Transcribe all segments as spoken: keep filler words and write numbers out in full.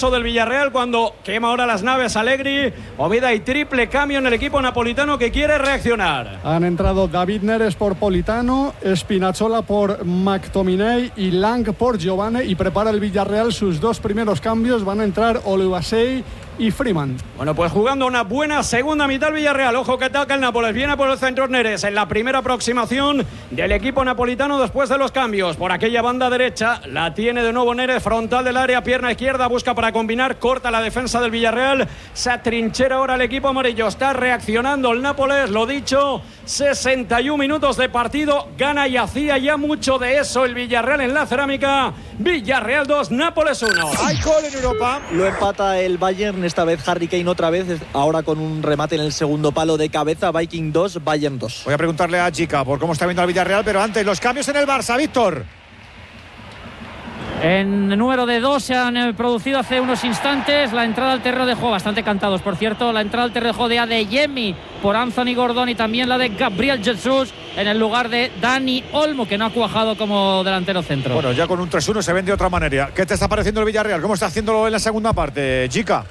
nervioso del Villarreal cuando quema ahora las naves Allegri. Oviedo, y triple cambio en el equipo napolitano que quiere reaccionar. Han entrado David Neres por Politano, Spinazzola por McTominay y Lang por Giovane, y prepara el Villarreal sus dos primeros cambios. Van a entrar Oluwasei y Freeman. Bueno, pues jugando una buena segunda mitad el Villarreal. Ojo que ataca el Nápoles, viene por el centro Neres en la primera aproximación del equipo napolitano después de los cambios. Por aquella banda derecha la tiene de nuevo Neres, frontal del área, pierna izquierda, busca para combinar, corta la defensa del Villarreal, se atrinchera ahora el equipo amarillo, está reaccionando el Nápoles, lo dicho, sesenta y un minutos de partido, gana y hacía ya mucho de eso el Villarreal en la cerámica. Villarreal dos, Nápoles uno. Hay gol en Europa. Lo empata el Bayern, esta vez Harry Kane otra vez, ahora con un remate en el segundo palo de cabeza. Viking dos, Bayern dos. Voy a preguntarle a Chica por cómo está viendo al Villarreal, pero antes los cambios en el Barça, Víctor. En número de dos se han eh, producido hace unos instantes. La entrada al terreno de juego, bastante cantados por cierto, la entrada al terreno de juego de Adeyemi por Anthony Gordon y también la de Gabriel Jesus en el lugar de Dani Olmo, que no ha cuajado como delantero centro. Bueno, ya con un tres uno se ven de otra manera. ¿Qué te está pareciendo el Villarreal? ¿Cómo está haciéndolo en la segunda parte, Chica?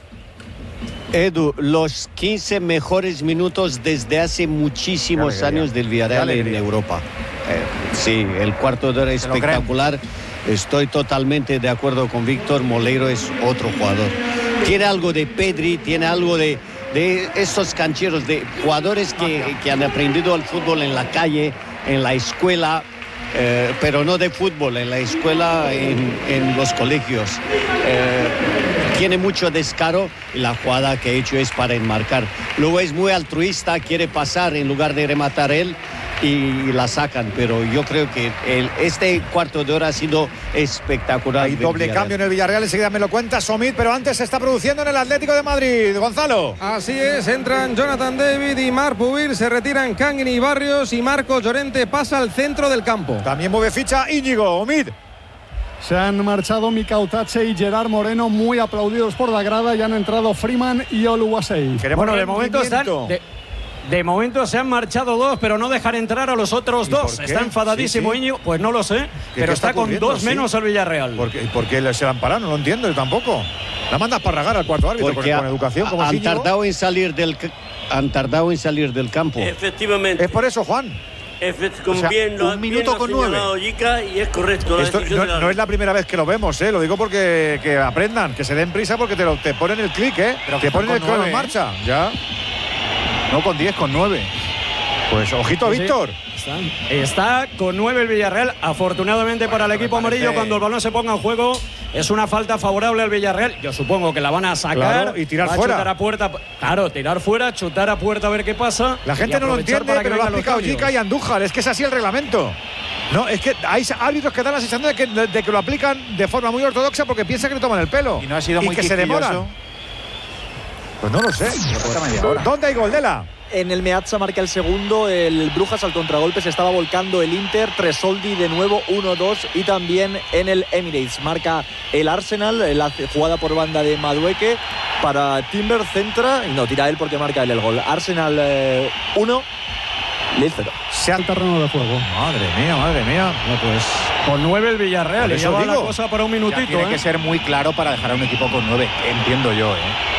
Edu, los quince mejores minutos desde hace muchísimos años del Villarreal en Europa. Eh, sí, el cuarto de hora espectacular. Estoy totalmente de acuerdo con Víctor. Moleiro es otro jugador. Tiene algo de Pedri, tiene algo de, de estos cancheros, de jugadores que, que han aprendido el fútbol en la calle, en la escuela, eh, pero no de fútbol, en la escuela, en, en los colegios. Eh, tiene mucho descaro y la jugada que ha hecho es para enmarcar. Luego es muy altruista, quiere pasar en lugar de rematar él y la sacan, pero yo creo que el, este cuarto de hora ha sido espectacular. Hay doble cambio en el Villarreal, enseguida me lo cuenta Somit, pero antes se está produciendo en el Atlético de Madrid. Gonzalo. Así es, entran Jonathan David y Marc Pubil, se retiran Kangin y Barrios y Marcos Llorente pasa al centro del campo. También mueve ficha Íñigo, Omid. Se han marchado Mika Utache y Gerard Moreno, muy aplaudidos por la grada, y han entrado Freeman y Oluwasei. Bueno, de momento están... De... De momento se han marchado dos, pero no dejan entrar a los otros dos. Está enfadadísimo sí, sí. Íñigo, pues no lo sé, pero está, está con dos sí. menos el Villarreal. ¿Por qué, ¿Por qué se la han parado? No lo entiendo yo tampoco. La mandas para ragar al cuarto árbitro con, con educación como han tardado en salir del han tardado en salir del campo. Efectivamente. Es por eso, Juan. Con o sea, bien, un minuto con nueve. Yica, y es correcto. Esto no, no es la primera vez que lo vemos, ¿eh? Lo digo porque que aprendan, que se den prisa porque te, lo, te ponen el clic, ¿eh? Pero te ponen el crono en marcha. Ya. No con diez, con nueve. Pues ojito, sí, Víctor. Está, está con nueve el Villarreal. Afortunadamente para el equipo amarillo, parece... cuando el balón se ponga en juego, es una falta favorable al Villarreal. Yo supongo que la van a sacar. Claro, y tirar fuera. Chutar a puerta. Claro, tirar fuera, chutar a puerta a ver qué pasa. La gente no lo entiende, pero lo ha explicado Yica y Andújar. Es que es así el reglamento. No, es que hay árbitros que dan la sensación de que, de que lo aplican de forma muy ortodoxa porque piensan que le toman el pelo. Y no ha sido y muy que se demoran. Pues no lo sé. ¿Dónde hay gol, Dela? En el Meazza marca el segundo, el Brujas al contragolpe, se estaba volcando el Inter, Tresoldi de nuevo uno dos, y también en el Emirates marca el Arsenal, la jugada por banda de Madueke para Timber, centra y no tira él porque marca él el gol. Arsenal uno, Lille cero. Se al terreno de juego. Madre mía, madre mía. No, pues con nueve el Villarreal, y ya va la cosa para un minutito. Ya tiene ¿eh? que ser muy claro para dejar a un equipo con nueve, entiendo yo, ¿eh?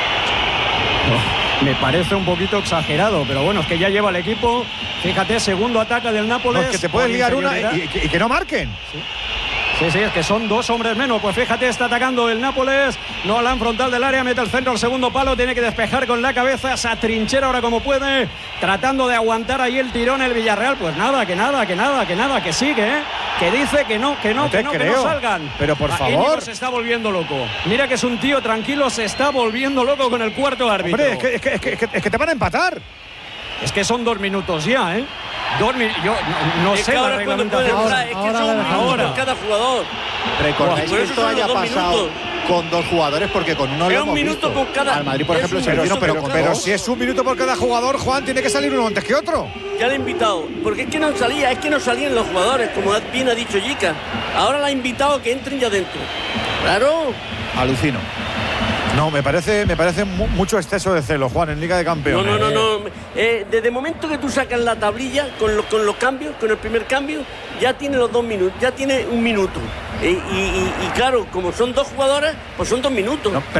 No. Me parece un poquito exagerado, pero bueno, es que ya lleva el equipo. Fíjate, segundo ataque del Nápoles. No, es que te puedes liar una y, y, y que no marquen. Sí. Sí, sí, es que son dos hombres menos. Pues fíjate, está atacando el Nápoles. No al frontal del área, mete el centro al segundo palo. Tiene que despejar con la cabeza. Esa trinchera ahora como puede. Tratando de aguantar ahí el tirón el Villarreal. Pues nada, que nada, que nada, que nada, que sigue, ¿eh? Que dice que no, que no, no que no, creo. que no salgan. Pero por ah, favor. Íñigo se está volviendo loco. Mira que es un tío tranquilo, se está volviendo loco con el cuarto árbitro. Hombre, es que, es que, es que, es que, es que te van a empatar. Es que son dos minutos ya, ¿eh? Dos mi yo no, no es sé que la ahora reglamentación. Ahora, es que ahora, son un minuto ahora. por cada jugador. Recordáis que esto haya pasado minutos. con dos jugadores porque con uno es lo hemos un minuto visto. con cada. Al Madrid, por ejemplo, se pero, vino, pero, pero, con pero dos. si es un minuto por cada jugador, Juan, tiene que salir uno antes que otro. Ya le he invitado, porque es que no salía, es que no salían los jugadores, como bien ha dicho Yica. Ahora le ha invitado a que entren ya dentro. Claro. Alucino. No, me parece, me parece mucho exceso de celo, Juan, en Liga de Campeones. No, no, no, no. Eh, desde el momento que tú sacas la tablilla con, lo, con los cambios, con el primer cambio, ya tiene los dos minutos, ya tiene un minuto. Eh, y, y, y claro, como son dos jugadores, pues son dos minutos. No,